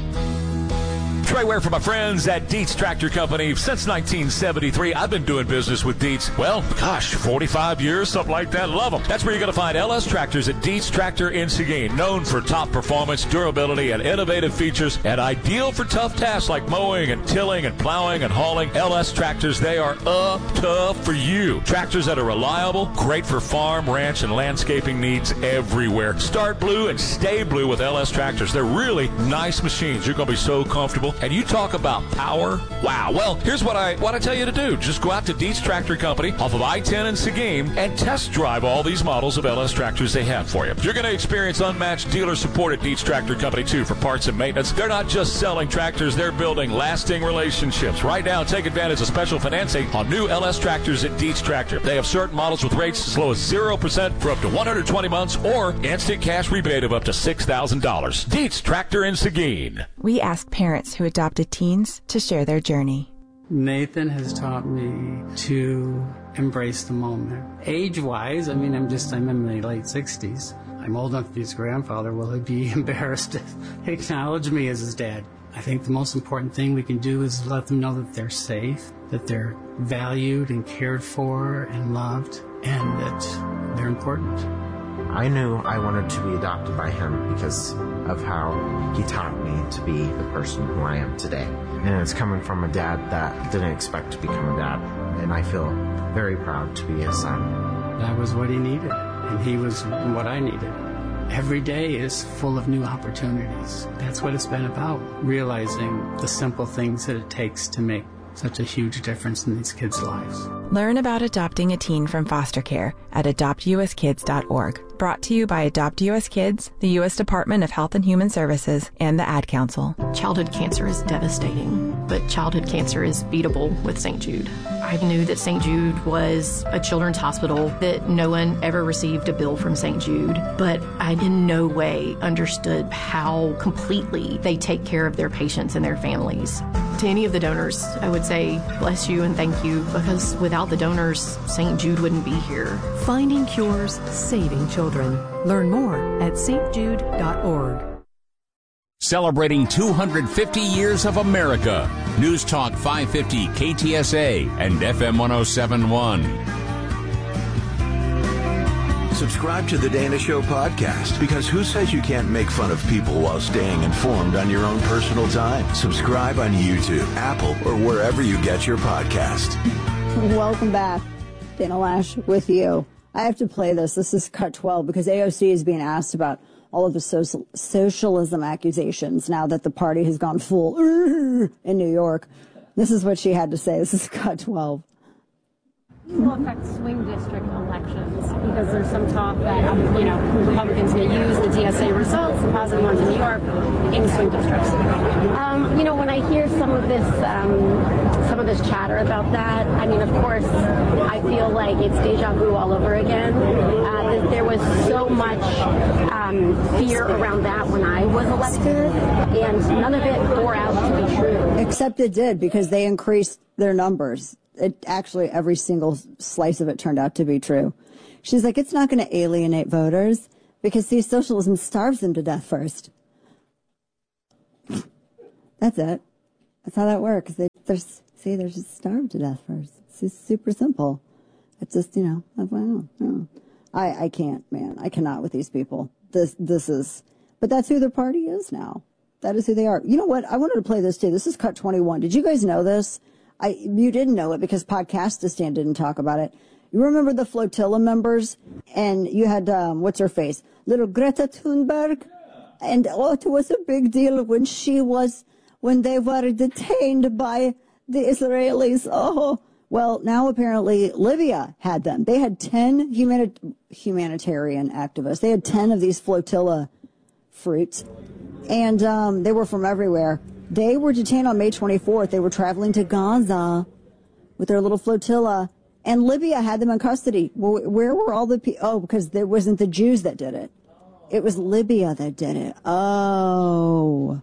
Trey Ware for my friends at Dietz Tractor Company. Since nineteen seventy-three, I've been doing business with Dietz. Well, gosh, forty-five years, something like that. Love them. That's where you're going to find L S Tractors at Dietz Tractor in Seguin. Known for top performance, durability, and innovative features, and ideal for tough tasks like mowing and tilling and plowing and hauling. L S Tractors, they are up tough for you. Tractors that are reliable, great for farm, ranch, and landscaping needs everywhere. Start blue and stay blue with L S Tractors. They're really nice machines. You're going to be so comfortable. And you talk about power. Wow. Well, here's what I what I tell you to do. Just go out to Dietz Tractor Company off of I ten in Seguin and test drive all these models of L S tractors they have for you. You're going to experience unmatched dealer support at Dietz Tractor Company, too, for parts and maintenance. They're not just selling tractors. They're building lasting relationships. Right now, take advantage of special financing on new L S tractors at Dietz Tractor. They have certain models with rates as low as zero percent for up to one hundred twenty months or instant cash rebate of up to six thousand dollars. Dietz Tractor in Seguin.
We ask parents who adopted teens to share their journey.
Nathan has taught me to embrace the moment. Age-wise, I mean, I'm just, I'm in my late sixties. I'm old enough to be his grandfather. Will he be embarrassed to acknowledge me as his dad? I think the most important thing we can do is let them know that they're safe, that they're valued and cared for and loved, and that they're important.
I knew I wanted to be adopted by him because of how he taught me to be the person who I am today. And it's coming from a dad that didn't expect to become a dad. And I feel very proud to be his son.
That was what he needed, and he was what I needed. Every day is full of new opportunities. That's what it's been about, realizing the simple things that it takes to make such a huge difference in these kids' lives.
Learn about adopting a teen from foster care at adopt u s kids dot org. Brought to you by Adopt U S Kids, the U S Department of Health and Human Services, and the Ad Council.
Childhood cancer is devastating, but childhood cancer is beatable with Saint Jude. I knew that Saint Jude was a children's hospital, that no one ever received a bill from Saint Jude, but I in no way understood how completely they take care of their patients and their families. To any of the donors, I would say bless you and thank you, because without the donors, Saint Jude wouldn't be here.
Finding cures, saving children. Learn more at s t jude dot org.
Celebrating two hundred fifty years of America. News Talk five fifty K T S A and F M one oh seven point one.
Subscribe to the Dana Show podcast, because who says you can't make fun of people while staying informed on your own personal time? Subscribe on YouTube, Apple, or wherever you get your podcast.
Welcome back. Dana Loesch with you. I have to play this. This is cut twelve because A O C is being asked about all of the social, socialism accusations now that the party has gone full in New York. This is what she had to say. This is Cut twelve.
Will affect swing district elections because there's some talk that, you know, Republicans may use the D S A results, the positive ones in New York, in swing districts. Um, you know, when I hear some of this, um, some of this chatter about that, I mean, of course, I feel like it's deja vu all over again. Uh, there was so much um, fear around that when I was elected, and none of it bore out to be true.
Except it did, because they increased their numbers. It actually, every single slice of it turned out to be true. She's like, it's not going to alienate voters because, see, socialism starves them to death first. That's it. That's how that works. They, they're, see, they're just starved to death first. It's just super simple. It's just, you know, I, don't know. I, I can't, man. I cannot with these people. This, this is, but that's who their party is now. That is who they are. You know what? I wanted to play this too. This is Cut twenty-one. Did you guys know this? I, you didn't know it because Podcastistan didn't talk about it. You remember the flotilla members? And you had, um, what's her face? Little Greta Thunberg. And oh, it was a big deal when she was, when they were detained by the Israelis. Oh, well, now apparently Libya had them. They had ten humani- humanitarian activists. They had ten of these flotilla fruits. And, um, they were from everywhere. They were detained on May twenty-fourth. They were traveling to Gaza with their little flotilla, and Libya had them in custody. Well, where were all the people? Oh, because it wasn't the Jews that did it. It was Libya that did it. Oh.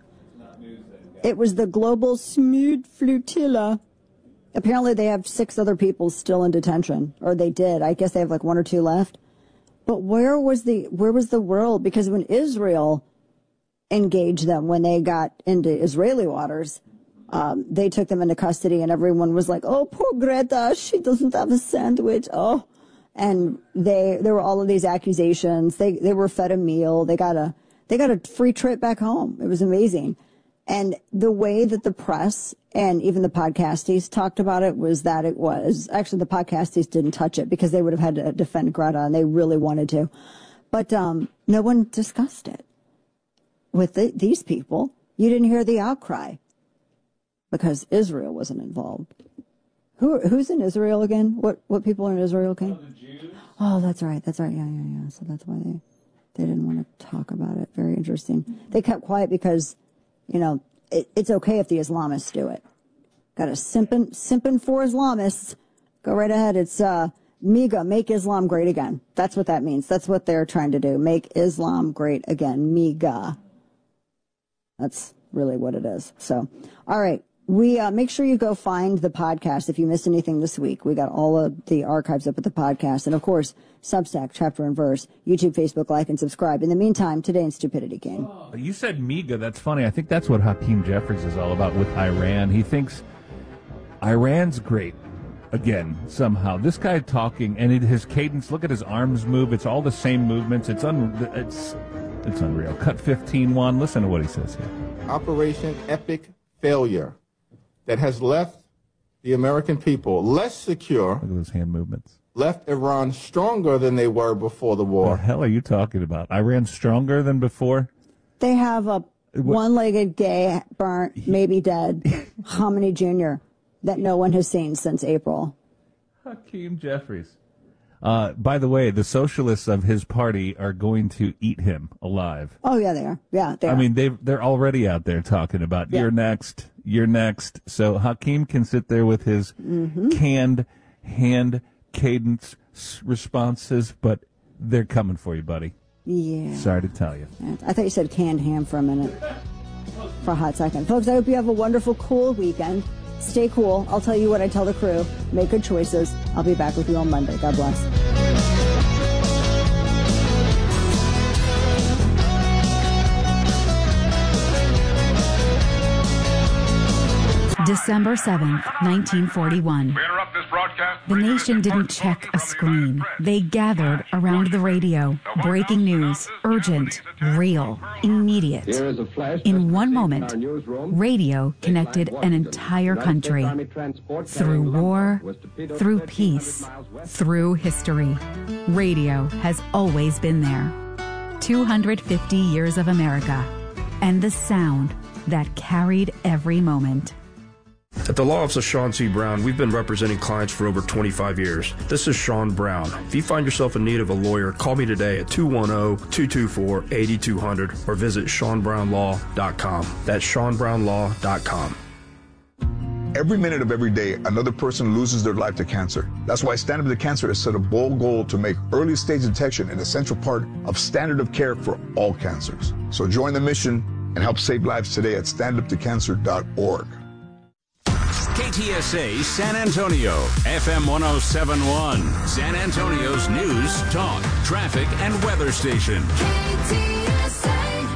It was the Global Smooth Flotilla. Apparently they have six other people still in detention, or they did. I guess they have like one or two left. But where was the, where was the world? Because when Israel engage them when they got into Israeli waters, um, they took them into custody, and everyone was like, oh, poor Greta, she doesn't have a sandwich. Oh, and they, there were all of these accusations. They, they were fed a meal. They got a, they got a free trip back home. It was amazing. And the way that the press and even the podcasties talked about it was that it was, actually the podcasties didn't touch it because they would have had to defend Greta, and they really wanted to. But, um, no one discussed it. With the, these people, you didn't hear the outcry because Israel wasn't involved. Who who's in Israel again? What what people are in Israel again? Oh, the Jews. Oh, that's right. That's right. Yeah, yeah, yeah. So that's why they they didn't want to talk about it. Very interesting. They kept quiet because, you know, it, it's okay if the Islamists do it. Got a simping simping for Islamists. Go right ahead. It's uh MIGA, make Islam great again. That's what that means. That's what they're trying to do. Make Islam great again. MIGA. That's really what it is. So, all right. We, uh, make sure you go find the podcast if you missed anything this week. We got all of the archives up at the podcast. And of course, Substack, Chapter and Verse, YouTube, Facebook, like and subscribe. In the meantime, today in Stupidity King.
Oh, you said MIGA. That's funny. I think that's what Hakeem Jeffries is all about with Iran. He thinks Iran's great. Again, somehow. This guy talking, and it, his cadence, look at his arms move. It's all the same movements. It's un, it's, it's unreal. Cut fifteen, Juan. Listen to what he says here.
Operation Epic Failure that has left the American people less secure.
Look at those hand movements.
Left Iran stronger than they were before the war.
What the hell are you talking about? Iran stronger than before?
They have a one-legged gay, burnt, maybe dead, Khomeini Junior that no one has seen since April.
Hakeem Jeffries. Uh, by the way, the socialists of his party are going to eat him alive.
Oh, yeah, they are. Yeah, they
I
are.
mean, they they're already out there talking about,
Yeah.
you're next, you're next. So Hakeem can sit there with his
Mhm.
canned hand cadence s- responses, but they're coming for you, buddy.
Yeah.
Sorry to tell you.
I thought you said canned ham for a minute. For a hot second. Folks, I hope you have a wonderful, cool weekend. Stay cool. I'll tell you what I tell the crew. Make good choices. I'll be back with you on Monday. God bless.
December seventh, nineteen forty-one.
interrupt this broadcast.
The nation didn't check a screen. They gathered around the radio. Breaking news. Urgent. Real. Immediate. In one moment, radio connected an entire country. Through war, through peace, through history. Radio has always been there. two hundred fifty years of America, and the sound that carried every moment.
At the Law Office of Sean C. Brown, we've been representing clients for over twenty-five years. This is Sean Brown. If you find yourself in need of a lawyer, call me today at two one zero, two two four, eight two zero zero or visit sean brown law dot com. That's sean brown law dot com.
Every minute of every day, another person loses their life to cancer. That's why Stand Up to Cancer has set a bold goal to make early stage detection an essential part of standard of care for all cancers. So join the mission and help save lives today at stand up to cancer dot org.
K T S A San Antonio, F M one oh seven point one, San Antonio's news, talk, traffic, and weather station.
K T S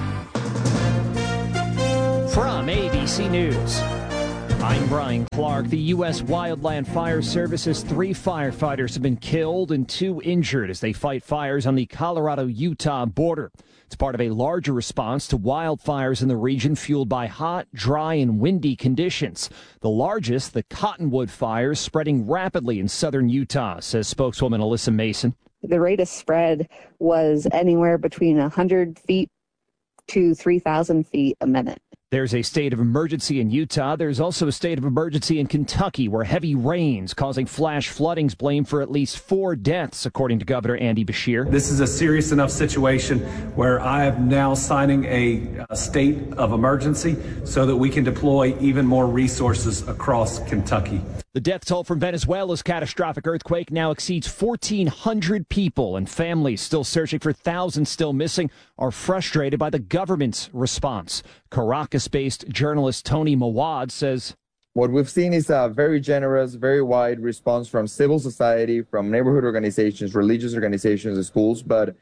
A. From A B C News, I'm Brian Clark. The U S Wildland Fire Service's three firefighters have been killed and two injured as they fight fires on the Colorado-Utah border. It's part of a larger response to wildfires in the region fueled by hot, dry, and windy conditions. The largest, the Cottonwood fire, spreading rapidly in southern Utah, says spokeswoman Alyssa Mason.
The rate of spread was anywhere between one hundred feet to three thousand feet a minute.
There's a state of emergency in Utah. There's also a state of emergency in Kentucky, where heavy rains causing flash flooding's blamed for at least four deaths, according to Governor Andy Beshear.
This is a serious enough situation where I am now signing a, a state of emergency so that we can deploy even more resources across Kentucky.
The death toll from Venezuela's catastrophic earthquake now exceeds fourteen hundred people, and families still searching for thousands still missing are frustrated by the government's response. Caracas-based journalist Tony Mawad says,
what we've seen is a very generous, very wide response from civil society, from neighborhood organizations, religious organizations, and schools, but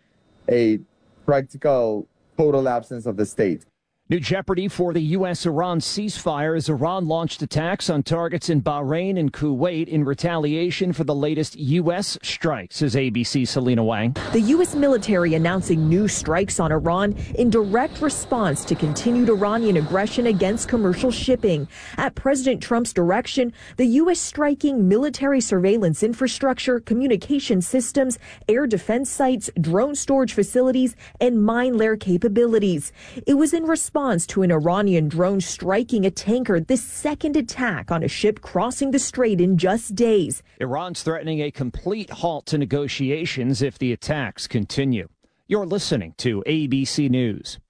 a practical total absence of the state.
New jeopardy for the U S Iran ceasefire as Iran launched attacks on targets in Bahrain and Kuwait in retaliation for the latest U S strike, says A B C's Selena Wang.
The U S military announcing new strikes on Iran in direct response to continued Iranian aggression against commercial shipping. At President Trump's direction, the U S striking military surveillance infrastructure, communication systems, air defense sites, drone storage facilities, and mine layer capabilities. It was in response to an Iranian drone striking a tanker, the second attack on a ship crossing the strait in just days.
Iran's threatening a complete halt to negotiations if the attacks continue. You're listening to A B C News.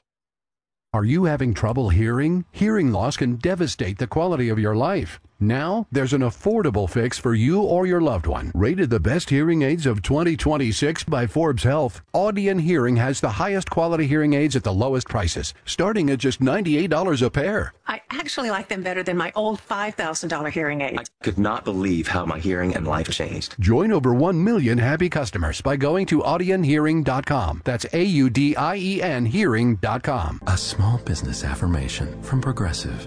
Are you having trouble hearing? Hearing loss can devastate the quality of your life. Now, there's an affordable fix for you or your loved one. Rated the best hearing aids of twenty twenty-six by Forbes Health, Audion Hearing has the highest quality hearing aids at the lowest prices, starting at just ninety-eight dollars a pair.
I actually like them better than my old five thousand dollars hearing aids.
I could not believe how my hearing and life changed.
Join over one million happy customers by going to audion hearing dot com. That's A U D I E N hearing dot com.
A small business affirmation from Progressive.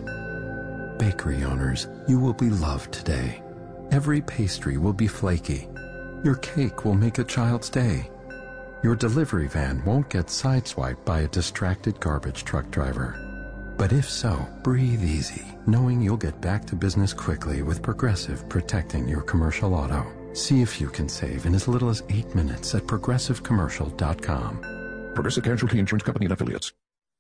Bakery owners, you will be loved today. Every pastry will be flaky. Your cake will make a child's day. Your delivery van won't get sideswiped by a distracted garbage truck driver. But if so, breathe easy, knowing you'll get back to business quickly with Progressive protecting your commercial auto. See if you can save in as little as eight minutes at progressive commercial dot com.
Progressive Casualty Insurance Company and Affiliates.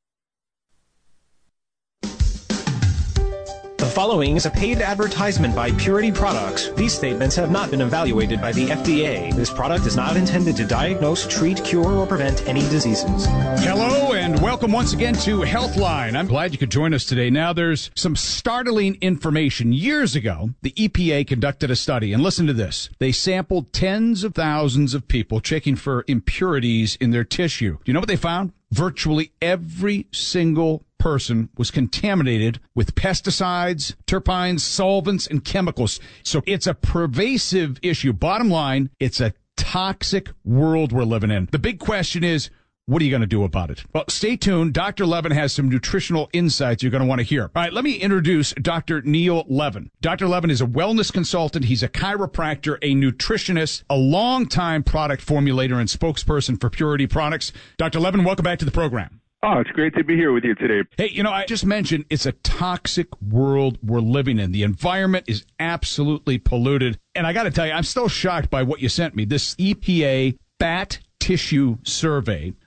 The following is a paid advertisement by Purity Products. These statements have not been evaluated by the F D A. This product is not intended to diagnose, treat, cure, or prevent any diseases.
Hello and welcome once again to Healthline. I'm glad you could join us today. Now, there's some startling information. Years ago, the E P A conducted a study, and listen to this. They sampled tens of thousands of people checking for impurities in their tissue. Do you know what they found? Virtually every single person was contaminated with pesticides, terpenes, solvents, and chemicals. So it's a pervasive issue. Bottom line, it's a toxic world we're living in. The big question is, what are you going to do about it? Well, stay tuned. Doctor Levin has some nutritional insights you're going to want to hear. All right, let me introduce Doctor Neil Levin. Doctor Levin is a wellness consultant. He's a chiropractor, a nutritionist, a longtime product formulator and spokesperson for Purity Products. Doctor Levin, welcome back to the program.
Oh, it's great to be here with you today.
Hey, you know, I just mentioned it's a toxic world we're living in. The environment is absolutely polluted. And I got to tell you, I'm still shocked by what you sent me. This E P A bat tissue survey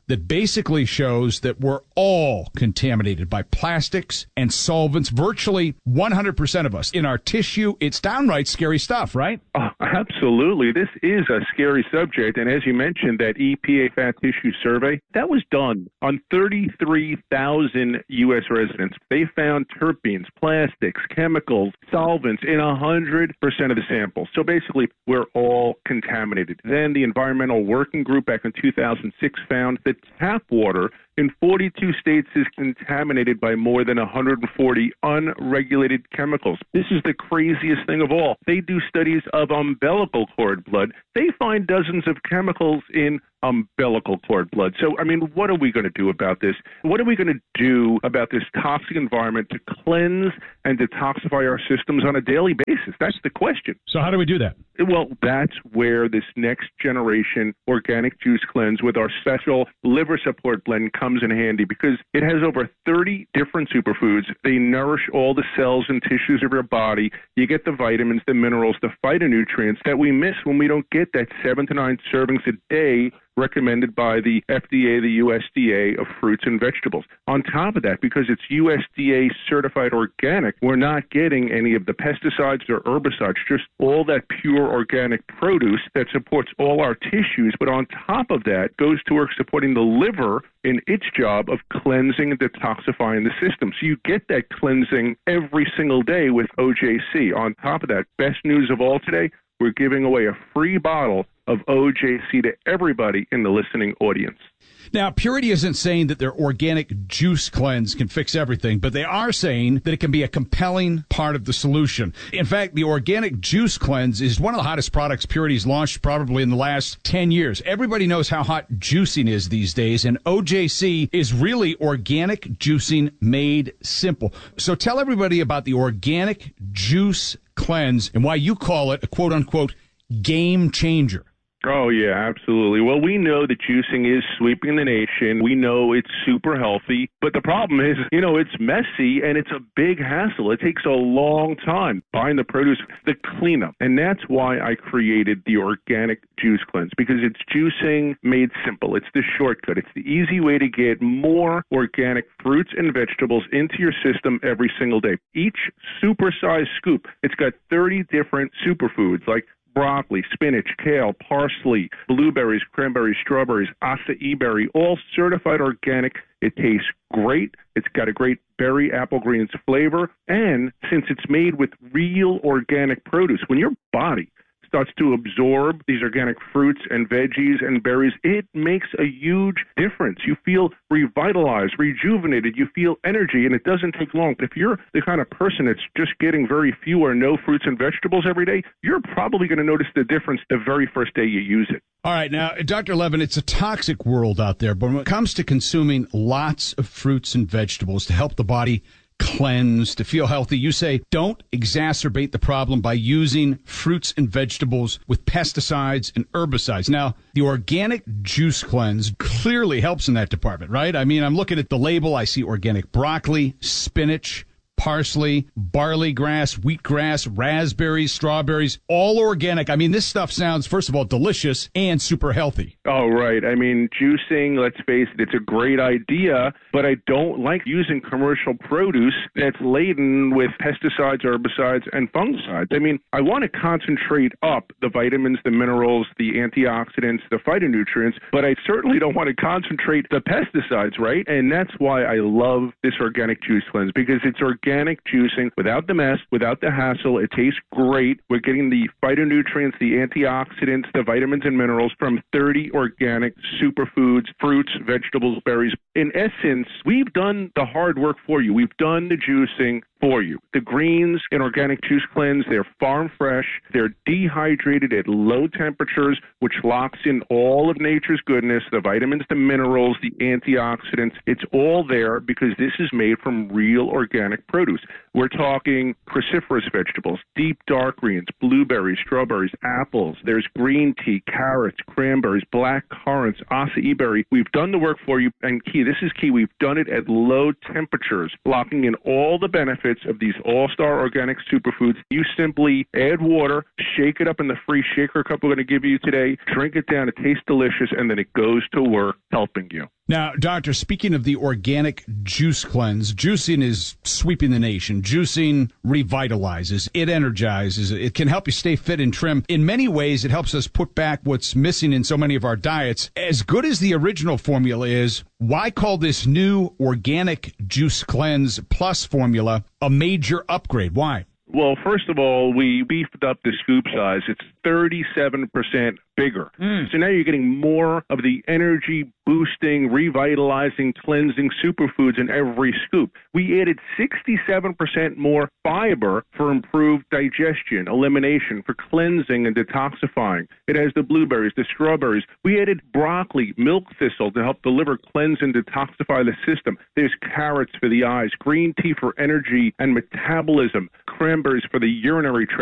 that basically shows that we're all contaminated by plastics and solvents, virtually one hundred percent of us. In our tissue, it's downright scary stuff, right?
Oh, absolutely. This is a scary subject. And as you mentioned, that E P A fat tissue survey, that was done on thirty-three thousand U S residents. They found terpenes, plastics, chemicals, solvents in one hundred percent of the samples. So basically, we're all contaminated. Then the Environmental Working Group back in two thousand six found that tap water in forty-two states is contaminated by more than one hundred forty unregulated chemicals. This is the craziest thing of all. They do studies of umbilical cord blood. They find dozens of chemicals in umbilical cord blood. So, I mean, what are we going to do about this? What are we going to do about this toxic environment to cleanse and detoxify our systems on a daily basis? That's the question.
So how do we do that?
Well, that's where this next generation organic juice cleanse with our special liver support blend comes in handy, because it has over thirty different superfoods. They nourish all the cells and tissues of your body. You get the vitamins, the minerals, the phytonutrients that we miss when we don't get that seven to nine servings a day recommended by the F D A, the U S D A of fruits and vegetables. On top of that, because it's U S D A certified organic, we're not getting any of the pesticides or herbicides, just all that pure organic produce that supports all our tissues. But on top of that, goes to work supporting the liver in its job of cleansing and detoxifying the system. So you get that cleansing every single day with O J C. On top of that, best news of all today, we're giving away a free bottle of O J C to everybody in the listening audience.
Now, Purity isn't saying that their organic juice cleanse can fix everything, but they are saying that it can be a compelling part of the solution. In fact, the organic juice cleanse is one of the hottest products Purity's launched probably in the last ten years. Everybody knows how hot juicing is these days, and O J C is really organic juicing made simple. So tell everybody about the organic juice cleanse and why you call it a quote-unquote game changer.
Oh, yeah, absolutely. Well, we know that juicing is sweeping the nation. We know it's super healthy. But the problem is, you know, it's messy and it's a big hassle. It takes a long time buying the produce, the cleanup. And that's why I created the organic juice cleanse, because it's juicing made simple. It's the shortcut. It's the easy way to get more organic fruits and vegetables into your system every single day. Each supersized scoop, it's got thirty different superfoods like broccoli, spinach, kale, parsley, blueberries, cranberries, strawberries, acai berry, all certified organic. It tastes great. It's got a great berry apple greens flavor. And since it's made with real organic produce, when your body starts to absorb these organic fruits and veggies and berries, it makes a huge difference. You feel revitalized, rejuvenated, you feel energy, and it doesn't take long. If you're the kind of person that's just getting very few or no fruits and vegetables every day, you're probably going to notice the difference the very first day you use it.
All right, now, Doctor Levin, it's a toxic world out there, but when it comes to consuming lots of fruits and vegetables to help the body cleanse, to feel healthy, you say don't exacerbate the problem by using fruits and vegetables with pesticides and herbicides. Now, the organic juice cleanse clearly helps in that department, right? I mean, I'm looking at the label. I see organic broccoli, spinach, parsley, barley grass, wheatgrass, raspberries, strawberries, all organic. I mean, this stuff sounds, first of all, delicious and super healthy.
Oh, right. I mean, juicing, let's face it, it's a great idea, but I don't like using commercial produce that's laden with pesticides, herbicides, and fungicides. I mean, I want to concentrate up the vitamins, the minerals, the antioxidants, the phytonutrients, but I certainly don't want to concentrate the pesticides, right? And that's why I love this organic juice cleanse, because it's organic. Organic juicing without the mess, without the hassle. It tastes great. We're getting the phytonutrients, the antioxidants, the vitamins and minerals from thirty organic superfoods, fruits, vegetables, berries. In essence, we've done the hard work for you. We've done the juicing for you. The greens in organic juice cleanse, they're farm fresh. They're dehydrated at low temperatures, which locks in all of nature's goodness, the vitamins, the minerals, the antioxidants. It's all there because this is made from real organic produce. We're talking cruciferous vegetables, deep dark greens, blueberries, strawberries, apples. There's green tea, carrots, cranberries, black currants, acai berry. We've done the work for you. And key, this is key, we've done it at low temperatures, locking in all the benefits benefits of these all-star organic superfoods. You simply add water, shake it up in the free shaker cup we're going to give you today, drink it down, it tastes delicious, and then it goes to work helping you.
Now, Doctor, speaking of the organic juice cleanse, juicing is sweeping the nation. Juicing revitalizes, it energizes, it can help you stay fit and trim. In many ways, it helps us put back what's missing in so many of our diets. As good as the original formula is, why call this new organic juice cleanse plus formula a major upgrade? Why?
Well, first of all, we beefed up the scoop size. It's thirty-seven percent bigger. Mm. So now you're getting more of the energy-boosting, revitalizing, cleansing superfoods in every scoop. We added sixty-seven percent more fiber for improved digestion, elimination, for cleansing and detoxifying. It has the blueberries, the strawberries. We added broccoli, milk thistle to help deliver, cleanse, and detoxify the system. There's carrots for the eyes, green tea for energy and metabolism, cranberries for the urinary tract.